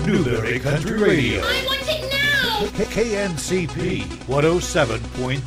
Newberry Country Radio. I want it now! KNCP 107.3.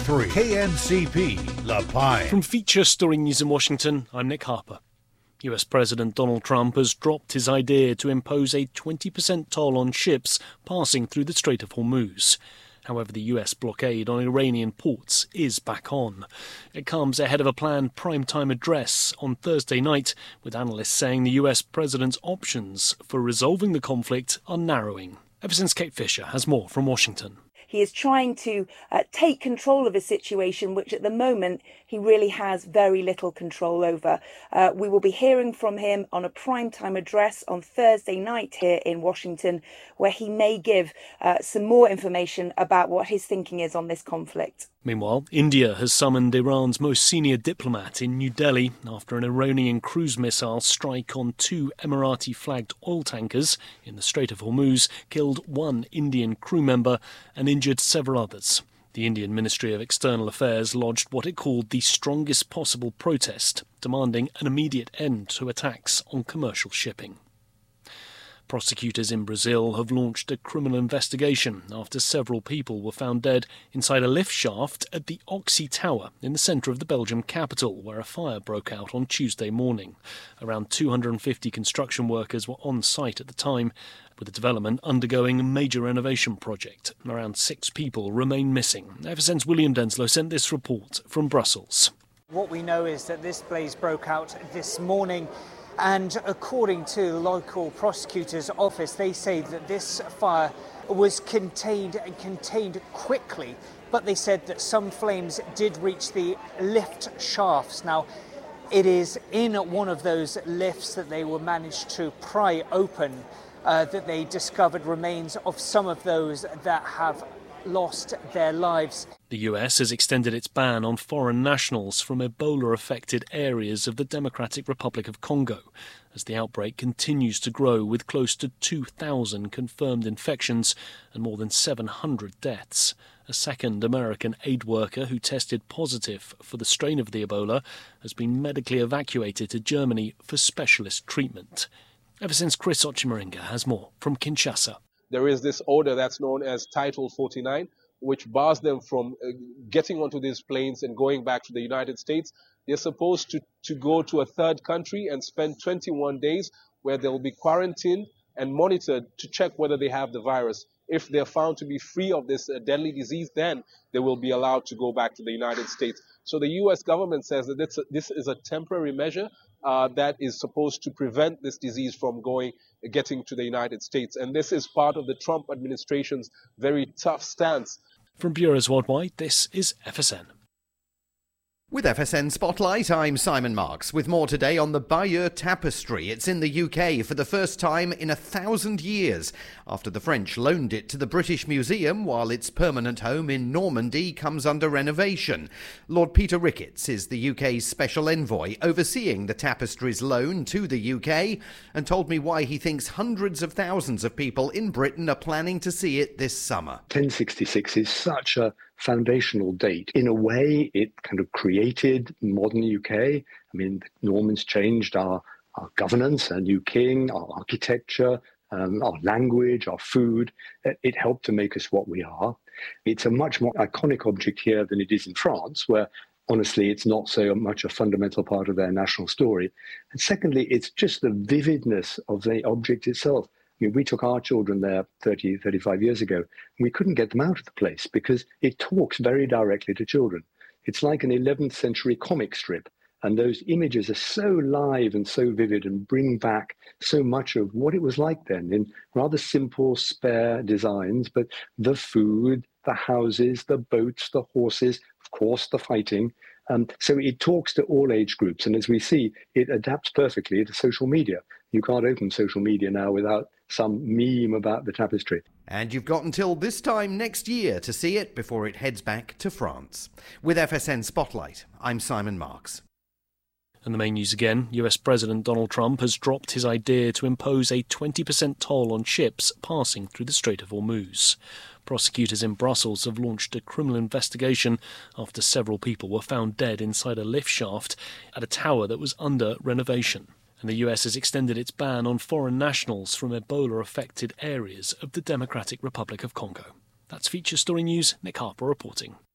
KNCP La Pine. From Feature Story News in Washington, I'm Nick Harper. US President Donald Trump has dropped his idea to impose a 20% toll on ships passing through the Strait of Hormuz. However, the US blockade on Iranian ports is back on. It comes ahead of a planned primetime address on Thursday night, with analysts saying the US president's options for resolving the conflict are narrowing. Ever since Kate Fisher has more from Washington. He is trying to take control of a situation which at the moment he really has very little control over. We will be hearing from him on a primetime address on Thursday night here in Washington, where he may give some more information about what his thinking is on this conflict. Meanwhile, India has summoned Iran's most senior diplomat in New Delhi after an Iranian cruise missile strike on 2 Emirati-flagged oil tankers in the Strait of Hormuz killed 1 Indian crew member and injured several others. The Indian Ministry of External Affairs lodged what it called the strongest possible protest, demanding an immediate end to attacks on commercial shipping. Prosecutors in Brazil have launched a criminal investigation after several people were found dead inside a lift shaft at the Oxy Tower in the centre of the Belgium capital, where a fire broke out on Tuesday morning. Around 250 construction workers were on site at the time, with the development undergoing a major renovation project. Around 6 people remain missing. FSN's William Denslow sent this report from Brussels. What we know is that this blaze broke out this morning, and according to the local prosecutor's office, they say that this fire was contained quickly, but they said that some flames did reach the lift shafts. Now, it is in one of those lifts that they were managed to pry open that they discovered remains of some of those that have lost their lives. The US has extended its ban on foreign nationals from Ebola-affected areas of the Democratic Republic of Congo as the outbreak continues to grow, with close to 2,000 confirmed infections and more than 700 deaths. A second American aid worker who tested positive for the strain of the Ebola has been medically evacuated to Germany for specialist treatment. Ever since Chris Ochimaringa has more from Kinshasa. There is this order that's known as Title 49, which bars them from getting onto these planes and going back to the United States. They're supposed to go to a third country and spend 21 days where they'll be quarantined and monitored to check whether they have the virus. If they're found to be free of this deadly disease, then they will be allowed to go back to the United States. So the U.S. government says that this is a temporary measure that is supposed to prevent this disease from getting to the United States. And this is part of the Trump administration's very tough stance. From Bureaus Worldwide, this is FSN. With FSN Spotlight, I'm Simon Marks, with more today on the Bayeux Tapestry. It's in the UK for the first time in 1,000 years, after the French loaned it to the British Museum while its permanent home in Normandy comes under renovation. Lord Peter Ricketts is the UK's special envoy overseeing the tapestry's loan to the UK, and told me why he thinks hundreds of thousands of people in Britain are planning to see it this summer. 1066 is such a foundational date. In a way, it kind of created modern UK. I mean, the Normans changed our governance, a new king, our architecture, our language, our food. It helped to make us what we are. It's a much more iconic object here than it is in France, where honestly, it's not so much a fundamental part of their national story. And secondly, it's just the vividness of the object itself. I mean, we took our children there 35 years ago, and we couldn't get them out of the place because it talks very directly to children. It's like an 11th century comic strip, and those images are so live and so vivid and bring back so much of what it was like then in rather simple, spare designs, but the food, the houses, the boats, the horses, of course, the fighting. So it talks to all age groups, and as we see, it adapts perfectly to social media. You can't open social media now without some meme about the tapestry. And you've got until this time next year to see it before it heads back to France. With FSN Spotlight, I'm Simon Marks. And the main news again, US President Donald Trump has dropped his idea to impose a 20% toll on ships passing through the Strait of Hormuz. Prosecutors in Brussels have launched a criminal investigation after several people were found dead inside a lift shaft at a tower that was under renovation. And the US has extended its ban on foreign nationals from Ebola-affected areas of the Democratic Republic of Congo. That's Feature Story News. Nick Harper reporting.